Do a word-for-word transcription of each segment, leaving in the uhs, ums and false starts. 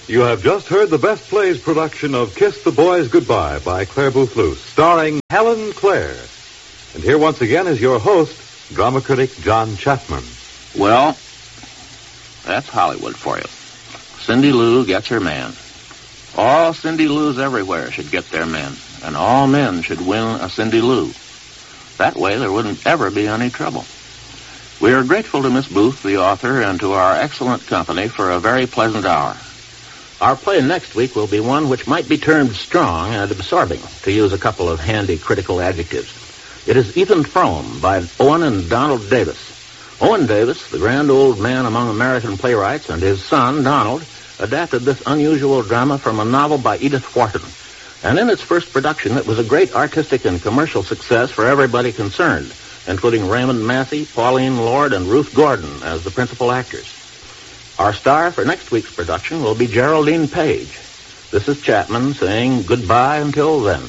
You have just heard the Best Plays production of Kiss the Boys Goodbye by Claire Bouthlouse, starring Helen Claire. And here once again is your host, drama critic John Chapman. Well, that's Hollywood for you. Cindy Lou gets her man. All Cindy Lou's everywhere should get their men, and all men should win a Cindy Lou. That way there wouldn't ever be any trouble. We are grateful to Miss Booth, the author, and to our excellent company for a very pleasant hour. Our play next week will be one which might be termed strong and absorbing, to use a couple of handy critical adjectives. It is Ethan Frome by Owen and Donald Davis. Owen Davis, the grand old man among American playwrights, and his son, Donald, adapted this unusual drama from a novel by Edith Wharton. And in its first production, it was a great artistic and commercial success for everybody concerned, including Raymond Massey, Pauline Lord, and Ruth Gordon as the principal actors. Our star for next week's production will be Geraldine Page. This is Chapman saying goodbye until then.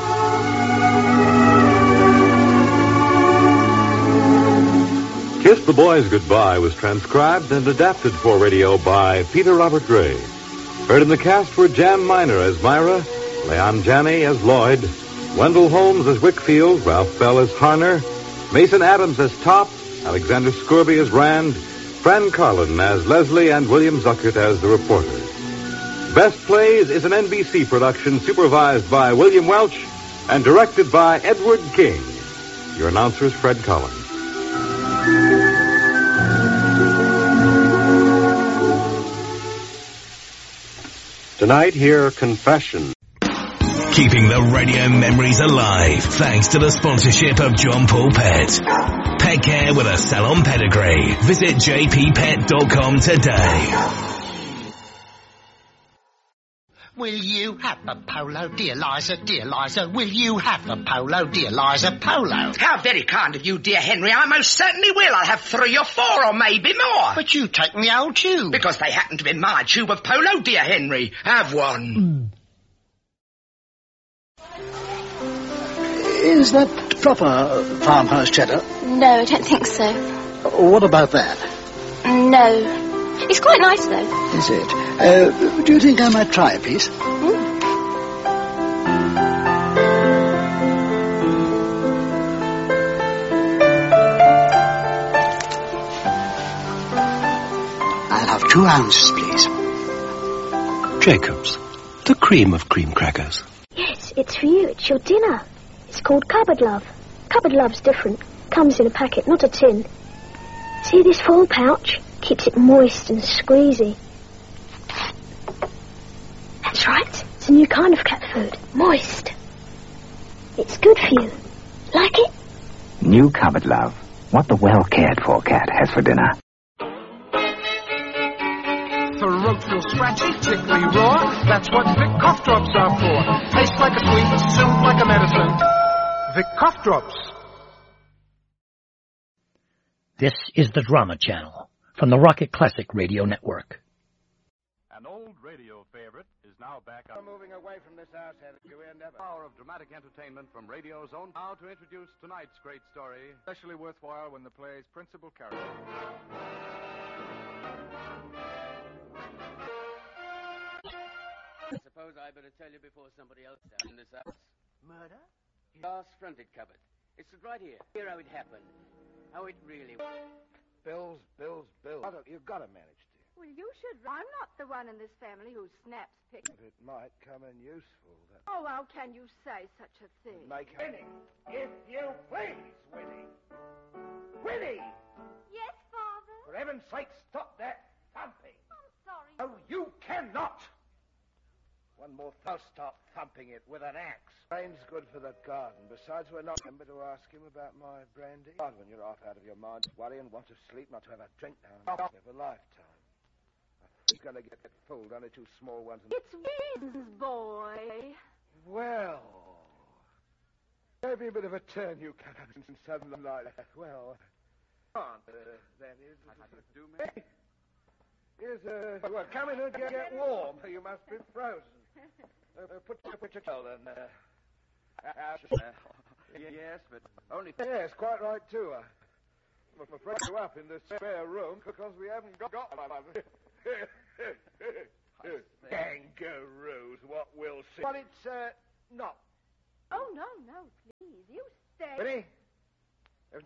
Kiss the Boys Goodbye was transcribed and adapted for radio by Peter Robert Gray. Heard in the cast were Jan Miner as Myra, Leon Janney as Lloyd, Wendell Holmes as Wickfield, Ralph Bell as Harner, Mason Adams as Top, Alexander Scorby as Rand, Fran Carlin as Leslie, and William Zuckert as the reporter. Best Plays is an N B C production supervised by William Welch and directed by Edward King. Your announcer is Fred Collins. Tonight, hear Confession. Keeping the radio memories alive thanks to the sponsorship of John Paul Pet. Pet care with a salon pedigree. Visit j p pet dot com today. Will you have a polo, dear Liza, dear Liza? Will you have a polo, dear Liza, polo? How very kind of you, dear Henry. I most certainly will. I'll have three or four or maybe more. But you take me old tube. Because they happen to be my tube of polo, dear Henry. Have one. Mm. Is that proper farmhouse cheddar? No, I don't think so. What about that? No. It's quite nice, though. Is it? Uh, do you think I might try a piece? Mm. I'll have two ounces, please. Jacobs, the cream of cream crackers. Yes, it's for you. It's your dinner. It's called Cupboard Love. Cupboard Love's different. Comes in a packet, not a tin. See this full pouch? Keeps it moist and squeezy. That's right. It's a new kind of cat food. Moist. It's good for you. Like it? New Cupboard Love. What the well-cared-for cat has for dinner. Throat feels scratchy, tickly raw. That's what Vic cough drops are for. Tastes like a sweet, soothe like a medicine. Vic cough drops. This is the Drama Channel from the Rocket Classic Radio Network. An old radio favorite is now back on. Moving away from this house, haven't you? Never. Power of dramatic entertainment from radio's own. Now to introduce tonight's great story, especially worthwhile when the play's principal character. I suppose I better tell you before somebody else does in this house. Murder? Glass-fronted cupboard. It's right here. Here how it happened. How it really was. Bills, bills, bills. You've got to manage to. Well, you should. I'm not the one in this family who snaps pick. It might come in useful. That... Oh, how can you say such a thing? Make Winnie, if you please, Winnie. Winnie! Yes, Father? For heaven's sake, stop that thumping. I'm sorry. Oh, you cannot! One more th- I'll start thumping it with an axe. Rain's good for the garden. Besides, we're not... Remember to ask him about my brandy? God, when you're off out of your mind, worrying, want to sleep, not to have a drink now. Of a lifetime. He's going to get fooled. Only two small ones. And... It's Wiz, boy. Well... Gave me a bit of a turn, you cut up in something like that. Well... Uh, that is... I could do me. Here's a... Uh, well, come in and get, get warm. You must be frozen. Uh, put, put your coat in there. Uh, uh, yes, but only... Yes, quite right, too. Uh, I'm afraid you up in the spare room because we haven't got, got one.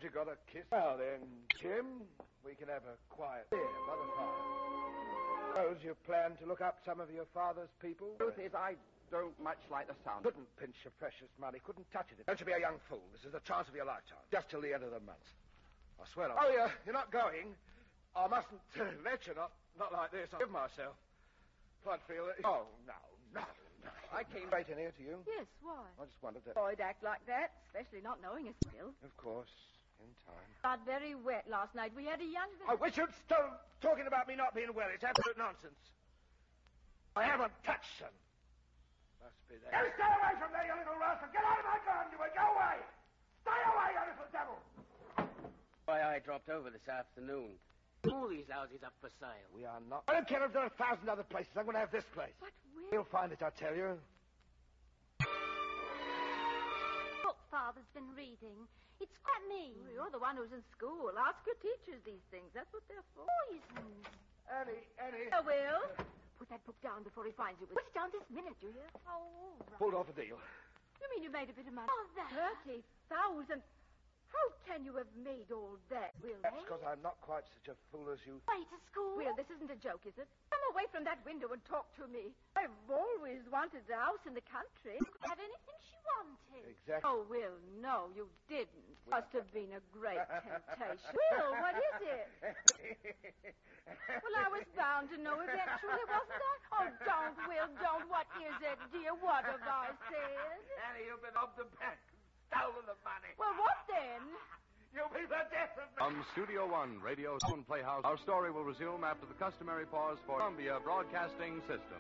you got a kiss? Well then, Jim, we can have a quiet beer by the fire. Suppose you plan to look up some of your father's people? Truth is, I don't much like the sound. Couldn't pinch your precious money. Couldn't touch it. Don't you be a young fool. This is the chance of your lifetime. Just till the end of the month. I swear I'll... Oh, yeah, you're not going. I mustn't uh, let you. Not, not like this. I'll give myself. I'd feel it. Oh, no, no, no. I came right in here to you. Yes, why? I just wanted to... Boy'd act like that, especially not knowing us still. Of course, in time. Got very wet last night. We had a young... I wish you'd stop talking about me not being well. It's absolute nonsense. I haven't touched them. Must be there. You stay away from there, you little rascal. Get out of my garden, you will. Go away. Stay away, you little devil. Why, I dropped over this afternoon. All these houses up for sale. We are not. I don't care if there are a thousand other places. I'm going to have this place. But where? You'll find it, I tell you. Look, Father's been reading. It's quite mean. Oh, you're the one who's in school. Ask your teachers these things. That's what they're for. Poisons. Annie, Annie. I will. Put that book down before he finds you. Put it down this minute, do you hear? Oh, all right. Pulled off a deal. You mean you made a bit of money? Oh, that. Thirty thousand. How can you have made all that, Will? That's because I'm not quite such a fool as you. Way to school? Will, this isn't a joke, is it? Come away from that window and talk to me. I've always wanted a house in the country. You could have anything she wanted. Exactly. Oh, Will, no, you didn't. Must have been a great temptation. Will, what is it? Well, I was bound to know eventually, wasn't I? Oh, don't, Will, don't. What is it, dear? What have I said? Annie, you've been robbed the bank. Stolen the money. Well, what then? You'll be the death of me. From Studio One, Radio One Playhouse, our story will resume after the customary pause for Columbia Broadcasting System.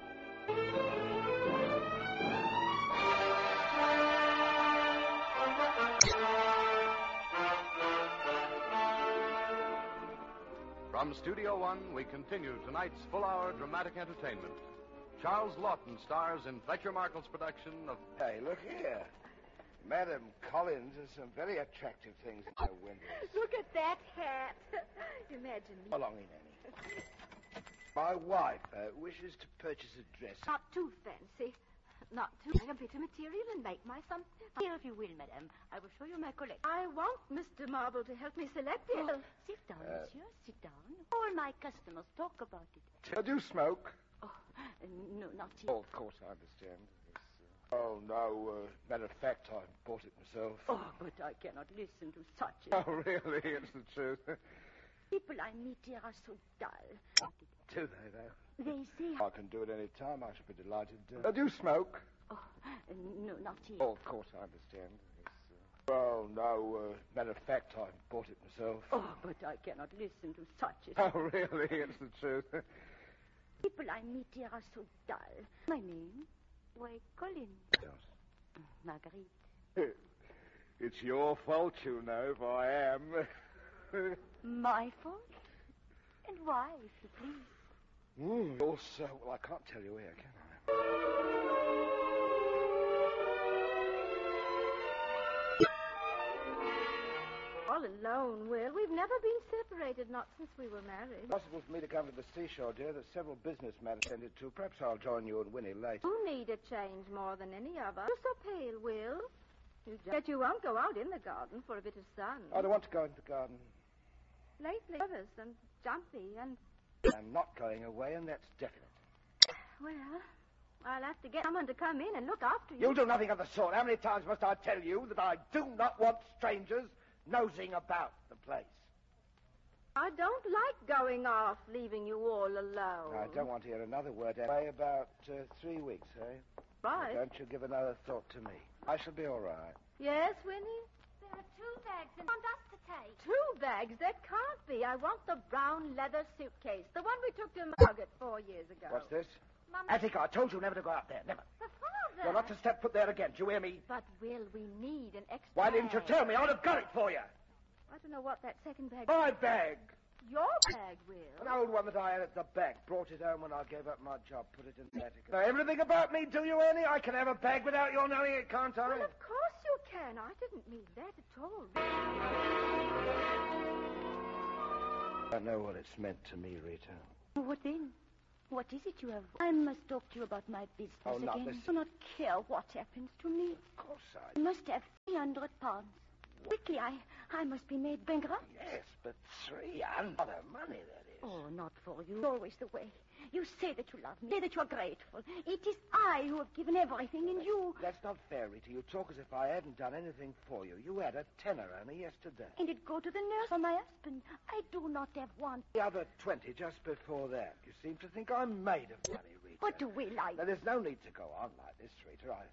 From Studio One, we continue tonight's full-hour dramatic entertainment. Charles Lawton stars in Fletcher Markle's production of... Hey, look here. Madam Collins has some very attractive things in her windows. Look at that hat. Imagine me. Along in, Annie. My wife uh, wishes to purchase a dress. Not too fancy. Not too... A bit of material and make my son... Here, if you will, madame. I will show you my collection. I want Mister Marble to help me select it. Oh, sit down, uh, monsieur. Sit down. All my customers talk about it. I do smoke. Oh, no, not here. Oh, of course, I understand. Oh, no. Uh, matter of fact, I bought it myself. Oh, but I cannot listen to such a... Oh, really? It's the truth. People I meet here are so dull. Do they, though? They say... I can do it any time. I should be delighted. Uh, I do smoke. Oh, no, not here. Oh, of course, I understand. Uh... Oh, no. Uh, matter of fact, I bought it myself. Oh, but I cannot listen to such a... Oh, really? It's the truth. People I meet here are so dull. My name... Why, Colin. Yes. Marguerite. It's your fault, you know, if I am. My fault? And why, if you please? Mm, also, well, I can't tell you here, can I? All alone, Will. We've never been separated, not since we were married. It's possible for me to come to the seashore, dear. There's several business matters attended to. Perhaps I'll join you and Winnie later. You need a change more than any of us. You're so pale, Will. You just... Yet you won't go out in the garden for a bit of sun. I don't want to go into the garden. Lately, nervous and jumpy and... I'm not going away, and that's definite. Well, I'll have to get someone to come in and look after you. You'll do nothing of the sort. How many times must I tell you that I do not want strangers nosing about the place? I don't like going off, leaving you all alone. I don't want to hear another word. Away about uh, three weeks, eh? Right. Now, don't you give another thought to me. I shall be all right. Yes, Winnie? There are two bags and want us to take. Two bags? That can't be. I want the brown leather suitcase. The one we took to Margaret four years ago. What's this? Mama... Attica, I told you never to go out there. Never. The father. You're not to step foot there again. Do you hear me? But, Will, we need an extra Why didn't you bag. tell me? I would have got it for you. I don't know what that second bag... My bag. Your bag, Will? An old one that I had at the bank. Brought it home when I gave up my job. Put it in the attic. Know everything about me, do you, Ernie? I can have a bag without your knowing it, can't I? Well, of course you can. I didn't mean that at all. I know what it's meant to me, Rita. What then? What is it you have? I must talk to you about my business oh, again. Not I do not care what happens to me. Of course I... I must have three hundred pounds. Quickly, I, I must be made bankrupt. Yes, but three hundred. A lot of money, that is. Oh, not for you. Always the way. You say that you love me, say that you are grateful. It is I who have given everything, and you... That's not fair, Rita. You talk as if I hadn't done anything for you. You had a tenner only yesterday. And it go to the nurse for my husband. I do not have one. The other twenty just before that. You seem to think I'm made of money, Rita. What do we like? Now, there's no need to go on like this, Rita. I...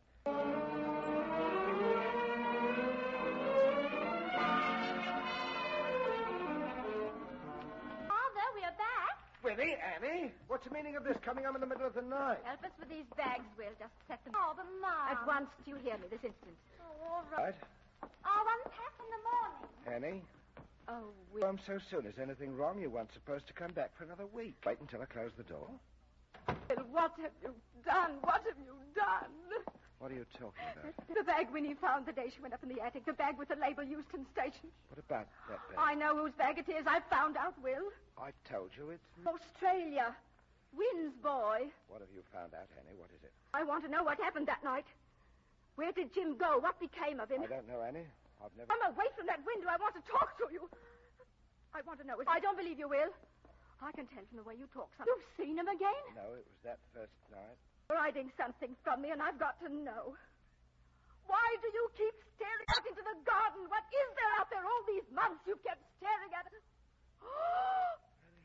Father, we are back. Winnie, Annie, what's the meaning of this coming home in the middle of the night? Help us with these bags, Will. Just set them. Oh, but Mom. At once, do you hear me this instant? Oh, all right. Right. I'll unpack in the morning. Annie? Oh, Will. Home so soon. Is anything wrong? You weren't supposed to come back for another week. Wait until I close the door. Will, what have you done? What have you done? What are you talking about? The bag Winnie found the day she went up in the attic. The bag with the label Euston Station. What about that bag? I know whose bag it is. I found out, Will. I told you it's... Australia. Wynn's boy. What have you found out, Annie? What is it? I want to know what happened that night. Where did Jim go? What became of him? I don't know, Annie. I've never... Come away from that window. I want to talk to you. I want to know. I don't believe you, Will. I can tell from the way you talk. Something. You've seen him again? No, it was that first night. You're hiding something from me, and I've got to know. Why do you keep staring out into the garden? What is there out there all these months you've kept staring at? Oh,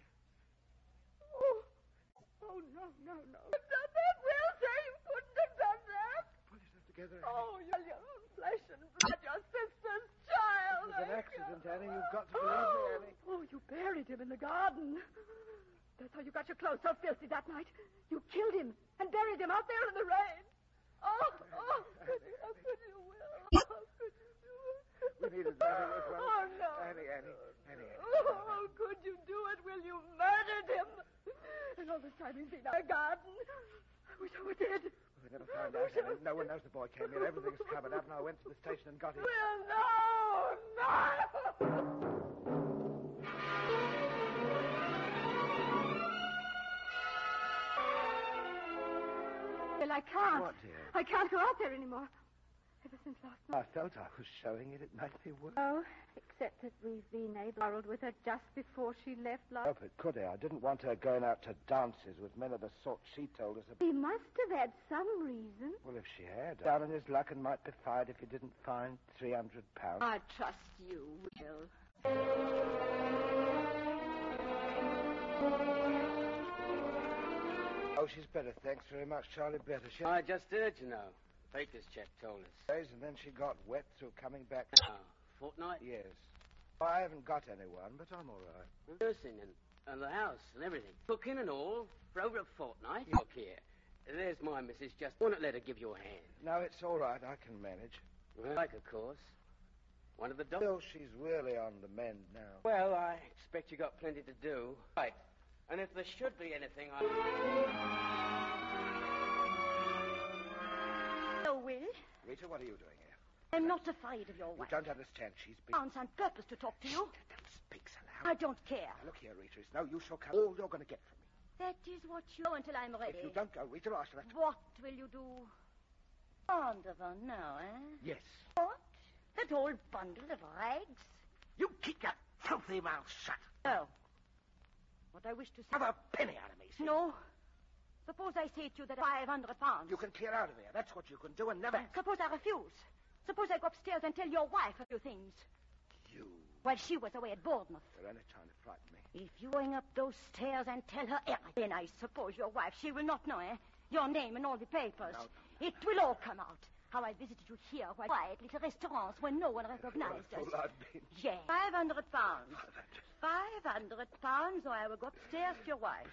oh no, no, no. You've done that, Will. Say you couldn't have done that. Pull yourself together, Annie. Oh, you're your own flesh and blood, your sister's child. It was an accident, Annie. You've got to believe me, Annie. Oh, you buried him in the garden. That's how you got your clothes so filthy that night. You killed him and buried him out there in the rain. Oh, oh, could you, how could you, Will? How could you do it? We needed nothing as well. Oh, no. Annie, Annie, Annie, Annie. Oh, how could you do it, Will? You murdered him. And all this time he's been out in the garden. I wish I were dead. Well, we never found out, Annie. No one knows the boy came here. Everything's covered up, and I went to the station and got him. Will, no, no. Well, I can't. What, dear? I can't go out there anymore. Ever since last night. I felt I was showing it. It made me worse. Oh, except that we've been able to quarrel with her just before she left last... Oh, but could I? I didn't want her going out to dances with men of the sort she told us about. He must have had some reason. Well, if she had. Down in his luck and might be fired if he didn't find three hundred pounds. I trust you, Will. Oh, she's better. Thanks very much, Charlie. Better. She... I just did, you know. Baker's check told us. Days, and then she got wet through coming back. Oh, fortnight? Yes. I haven't got anyone, but I'm all right. Nursing and, and the house and everything. Cooking and all for over a fortnight. Look here. There's my missus. Just wouldn't let her give you a hand. No, it's all right. I can manage. Well, like, of course. One of the dogs. Still, she's really on the mend now. Well, I expect you got plenty to do. Right. And if there should be anything, I... Oh, Will? Rita, what are you doing here? I'm not afraid of your You wife. don't understand. She's been... Bounce on purpose to talk to you. Don't speak so loud. I don't care. Now, look here, Rita. It's no use. You'll come. All you're going to get from me. That is what you know until I'm ready. If you don't go, Rita, I shall have to... What will you do? Fond of her now, eh? Yes. What? That old bundle of rags? You keep your filthy mouth shut. No. What I wish to say... Have a penny out of me, see? No. Suppose I say to you that five hundred pounds. You can clear out of here. That's what you can do, and never... Suppose I refuse. Suppose I go upstairs and tell your wife a few things. You... While she was away at Bournemouth. You're only trying to frighten me. If you're going up those stairs and tell her everything, then I suppose your wife, she will not know, eh? Your name in all the papers. No, no. It will all come out. How I visited you here, while quiet little restaurants where no one recognized us. I've been... Yes. Five hundred pounds. Five hundred pounds, or I will go upstairs to your wife.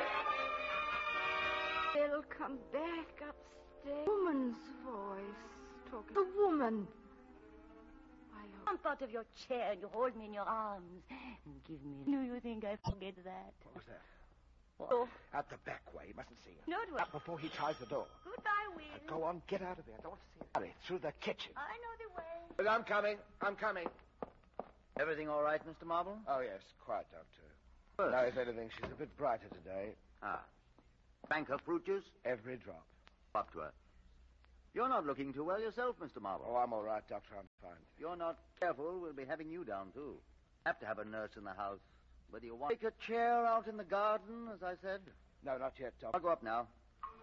They'll come back upstairs. Woman's voice. Talking. The woman. I hope. Jump out of your chair and you hold me in your arms. And give me... Do you think I forget that? What was that? Oh. Out the back way. He mustn't see you. No, it Up before he tries the door. Goodbye, Will. Now, go on, get out of there. I don't want to see you. Hurry, through the kitchen. I know the way. But I'm coming. I'm coming. Everything all right, Mister Marble? Oh, yes. Quite, Doctor. Good. Now, if anything, she's a bit brighter today. Ah. Drank her fruit juice? Every drop. Up to her. You're not looking too well yourself, Mister Marble. Oh, I'm all right, Doctor. I'm fine. If you're not careful, we'll be having you down, too. Have to have a nurse in the house. Whether you want to take a chair out in the garden, as I said. No, not yet, Doc. I'll go up now.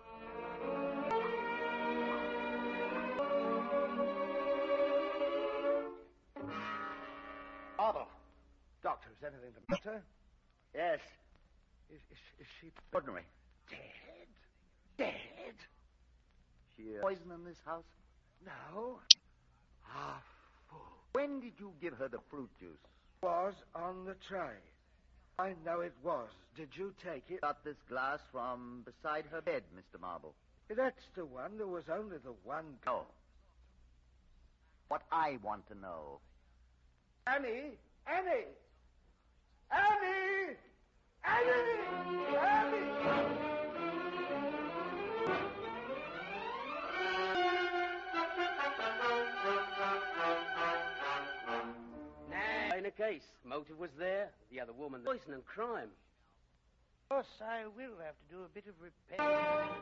Marble. Doctor, is anything the matter? Yes. Is, is, is she... Ordinary. Dead? Dead? She uh, poison in this house? No. Ah, fool. When did you give her the fruit juice? Was on the tray. I know it was. Did you take it? Got this glass from beside her bed, Mister Marble. That's the one. There was only the one. No. What I want to know. Annie! Annie! Annie! Annie! Annie! Nah, in a case. Motive was there. The other woman, poison and crime. Of course, I will have to do a bit of repair.